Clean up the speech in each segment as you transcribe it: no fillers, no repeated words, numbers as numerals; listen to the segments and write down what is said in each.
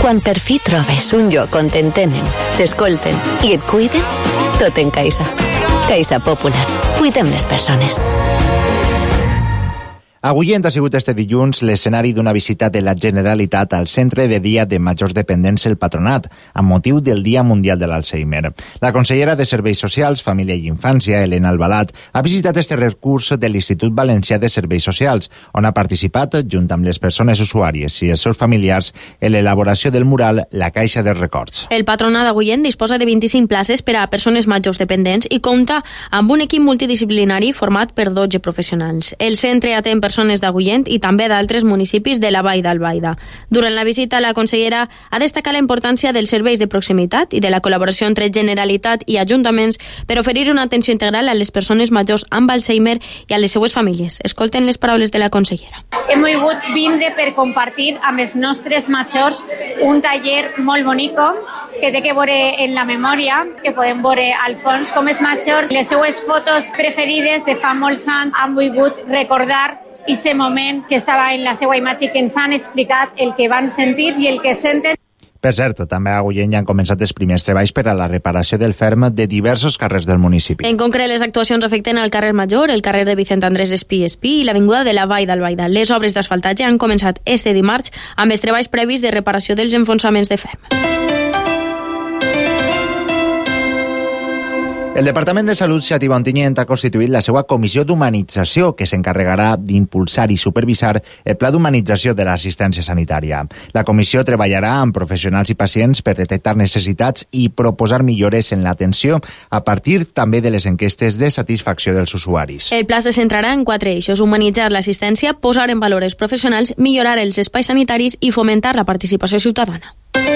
Quan per fi trobes un lloc on t'entenen, t'escolten i et cuiden, tot en Caixa. Caixa Popular. Cuidem les persones. Agullent ha sigut este dilluns l'escenari d'una visita de la Generalitat al Centre de Dia de Majors Dependents El Patronat, amb motiu del Dia Mundial de l'Alzheimer. La consellera de Serveis Socials, Família i Infància, Elena Albalat, ha visitat este recurs de l'Institut Valencià de Serveis Socials, on ha participat, junt amb les persones usuàries i els seus familiars, en l'elaboració del mural La Caixa dels Records. El Patronat d'Agullent disposa de 25 places per a persones majors dependents i compta amb un equip multidisciplinari format per 12 professionals. El centre atén persones d'Agullent i també d'altres municipis de la Vall d'Albaida. Durant la visita, la consellera ha destacat la importància dels serveis de proximitat i de la col·laboració entre Generalitat i ajuntaments per oferir una atenció integral a les persones majors amb Alzheimer i a les seues famílies. Escolten les paraules de la consellera. Hem volgut vindre per compartir amb els nostres majors un taller molt bonico que té que veure en la memòria, que podem veure al fons com els majors, les seues fotos preferides de fa molts anys han volgut recordar aquest moment que estava en la seva imatge, que ens han explicat el que van sentir i el que senten. Per cert, també a Agullent ja han començat els primers treballs per a la reparació del ferm de diversos carrers del municipi. En concret, les actuacions afecten el carrer Major, el carrer de Vicent Andrés Espí i l'avinguda de la Vall d'Albaida. Les obres d'asfaltatge han començat este dimarts amb els treballs previs de reparació dels enfonsaments de ferm. El Departament de Salut Xàtiva Ontinyent ha constituït la seva comissió d'humanització que s'encarregarà d'impulsar i supervisar el pla d'humanització de l'assistència sanitària. La comissió treballarà amb professionals i pacients per detectar necessitats i proposar millores en l'atenció a partir també de les enquestes de satisfacció dels usuaris. El pla se centrarà en 4 eixos: humanitzar l'assistència, posar en valor els professionals, millorar els espais sanitaris i fomentar la participació ciutadana.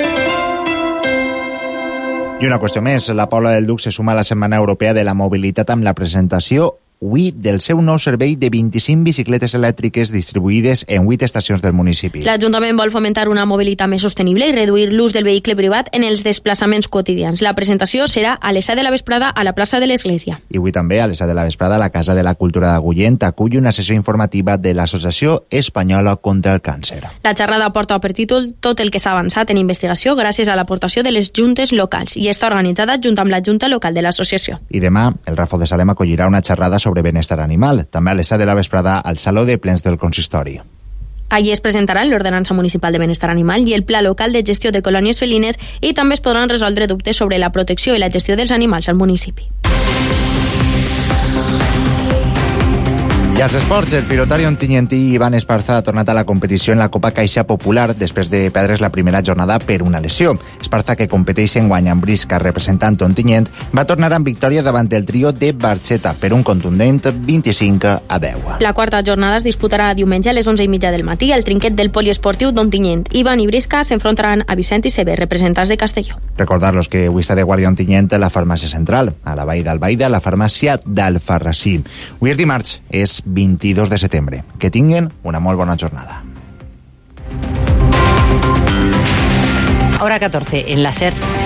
I una qüestió més, la Pobla del Duc se suma a la Setmana Europea de la Mobilitat amb la presentació avui del seu nou servei de 25 bicicletes elèctriques distribuïdes en 8 estacions del municipi. L'Ajuntament vol fomentar una mobilitat més sostenible i reduir l'ús del vehicle privat en els desplaçaments quotidians. La presentació serà a les 7 de la vesprada a la plaça de l'Església. I avui també a les 7 de la vesprada la Casa de la Cultura d'Agullent acull una sessió informativa de l'Associació Espanyola contra el Càncer. La xerrada porta per títol Tot el que s'ha avançat en investigació gràcies a l'aportació de les juntes locals i està organitzada junt amb la Junta Local de l'Associació. I demà el Ràfol de Salem acollirà una xerrada sobre benestar animal, també a les 7 de la vesprada al Saló de Plens del Consistori. Allí es presentaran l'Ordenança Municipal de Benestar Animal i el Pla Local de Gestió de Colònies Felines i també es podran resoldre dubtes sobre la protecció i la gestió dels animals al municipi. I als esports, el pilotari ontinyentí Ivan Esparza ha tornat a la competició en la Copa Caixa Popular després de perdre's la primera jornada per una lesió. Esparza, que competeix en guany amb Brisca representant Ontinyent, va tornar amb victòria davant del trio de Barxeta per un contundent 25-10. La quarta jornada es disputarà diumenge a les 11:30 del matí al trinquet del poliesportiu d'Ontinyent. Ivan i Brisca s'enfrontaran a Vicent i Sever, representants de Castelló. Recordar-los que avui està de guàrdia Ontinyent a la farmàcia central, a la Vall d'Albaida, a la farmàcia d'Alfarrasí. Avui és dimarts, és 22 de setembre. Que tinguen una molt bona jornada. Hora 14 en la SER.